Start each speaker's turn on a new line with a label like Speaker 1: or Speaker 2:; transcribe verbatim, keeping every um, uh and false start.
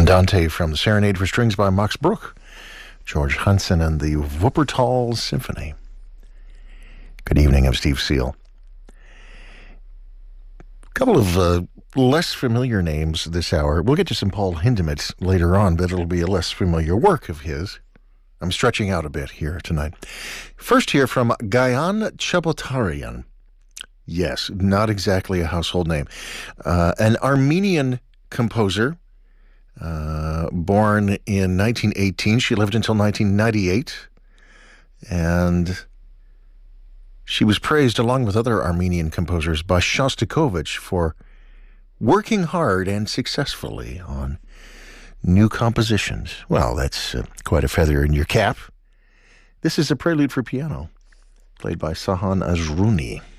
Speaker 1: Andante from the Serenade for Strings by Max Bruch, George Hansen and the Wuppertal Symphony. Good evening, I'm Steve Seal. A couple of uh, less familiar names this hour. We'll get to some Paul Hindemith later on, but it'll be a less familiar work of his. I'm stretching out a bit here tonight. First here from Gayan Chabotarian. Yes, not exactly a household name. Uh, an Armenian composer, uh, born in nineteen eighteen. She lived until nineteen ninety-eight. And she was praised, along with other Armenian composers, by Shostakovich for working hard and successfully on new compositions. Well, that's uh, quite a feather in your cap. This is a prelude for piano, played by Sahan Azrouni.